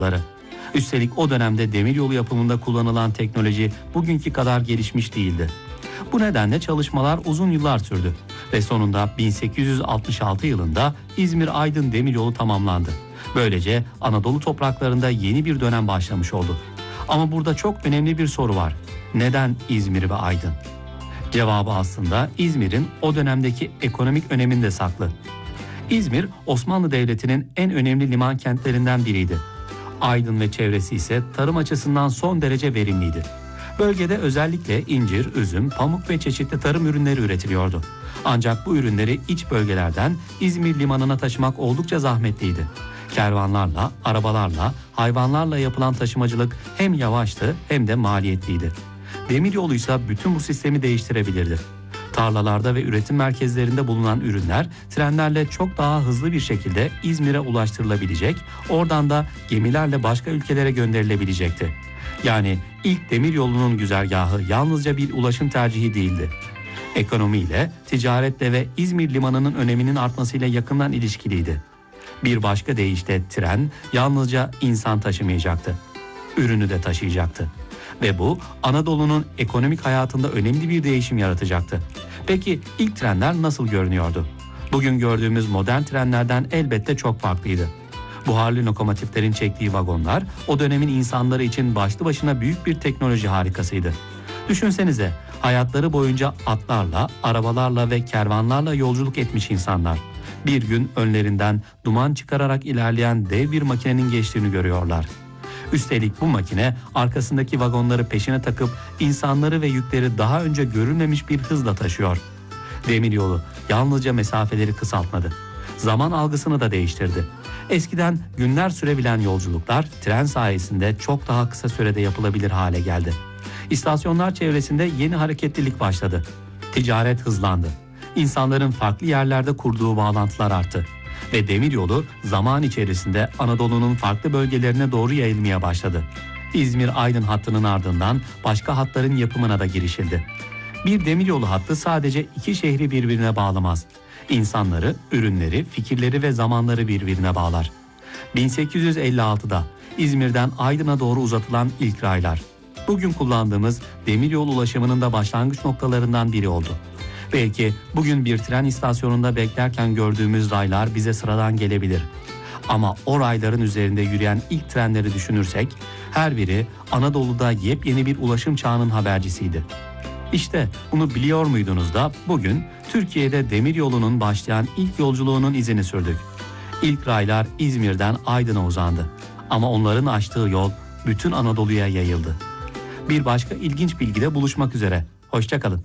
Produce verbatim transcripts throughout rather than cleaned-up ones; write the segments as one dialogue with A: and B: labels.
A: Üstelik o dönemde demiryolu yapımında kullanılan teknoloji bugünkü kadar gelişmiş değildi. Bu nedenle çalışmalar uzun yıllar sürdü ve sonunda bin sekiz yüz altmış altı yılında İzmir-Aydın demiryolu tamamlandı. Böylece Anadolu topraklarında yeni bir dönem başlamış oldu. Ama burada çok önemli bir soru var. Neden İzmir ve Aydın? Cevabı aslında İzmir'in o dönemdeki ekonomik öneminde saklı. İzmir, Osmanlı Devleti'nin en önemli liman kentlerinden biriydi. Aydın ve çevresi ise tarım açısından son derece verimliydi. Bölgede özellikle incir, üzüm, pamuk ve çeşitli tarım ürünleri üretiliyordu. Ancak bu ürünleri iç bölgelerden İzmir limanına taşımak oldukça zahmetliydi. Kervanlarla, arabalarla, hayvanlarla yapılan taşımacılık hem yavaştı hem de maliyetliydi. Demiryolu ise bütün bu sistemi değiştirebilirdi. Tarlalarda ve üretim merkezlerinde bulunan ürünler trenlerle çok daha hızlı bir şekilde İzmir'e ulaştırılabilecek, oradan da gemilerle başka ülkelere gönderilebilecekti. Yani ilk demiryolunun güzergahı yalnızca bir ulaşım tercihi değildi. Ekonomiyle, ticaretle ve İzmir limanının öneminin artmasıyla yakından ilişkiliydi. Bir başka deyişle tren yalnızca insan taşımayacaktı, ürünü de taşıyacaktı. Ve bu Anadolu'nun ekonomik hayatında önemli bir değişim yaratacaktı. Peki ilk trenler nasıl görünüyordu? Bugün gördüğümüz modern trenlerden elbette çok farklıydı. Buharlı lokomotiflerin çektiği vagonlar o dönemin insanları için başlı başına büyük bir teknoloji harikasıydı. Düşünsenize, hayatları boyunca atlarla, arabalarla ve kervanlarla yolculuk etmiş insanlar. Bir gün önlerinden duman çıkararak ilerleyen dev bir makinenin geçtiğini görüyorlar. Üstelik bu makine arkasındaki vagonları peşine takıp insanları ve yükleri daha önce görülmemiş bir hızla taşıyor. Demiryolu yalnızca mesafeleri kısaltmadı, zaman algısını da değiştirdi. Eskiden günler sürebilen yolculuklar tren sayesinde çok daha kısa sürede yapılabilir hale geldi. İstasyonlar çevresinde yeni hareketlilik başladı. Ticaret hızlandı. İnsanların farklı yerlerde kurduğu bağlantılar arttı. Ve demiryolu zaman içerisinde Anadolu'nun farklı bölgelerine doğru yayılmaya başladı. İzmir-Aydın hattının ardından başka hatların yapımına da girişildi. Bir demiryolu hattı sadece iki şehri birbirine bağlamaz. İnsanları, ürünleri, fikirleri ve zamanları birbirine bağlar. bin sekiz yüz elli altıda İzmir'den Aydın'a doğru uzatılan ilk raylar, bugün kullandığımız demiryolu ulaşımının da başlangıç noktalarından biri oldu. Belki bugün bir tren istasyonunda beklerken gördüğümüz raylar bize sıradan gelebilir. Ama o rayların üzerinde yürüyen ilk trenleri düşünürsek, her biri Anadolu'da yepyeni bir ulaşım çağının habercisiydi. İşte bunu biliyor muydunuz da bugün Türkiye'de demiryolunun başlayan ilk yolculuğunun izini sürdük. İlk raylar İzmir'den Aydın'a uzandı. Ama onların açtığı yol bütün Anadolu'ya yayıldı. Bir başka ilginç bilgide buluşmak üzere. Hoşça kalın.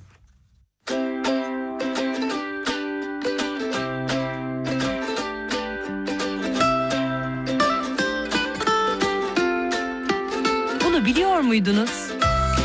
B: Bunu biliyor muydunuz?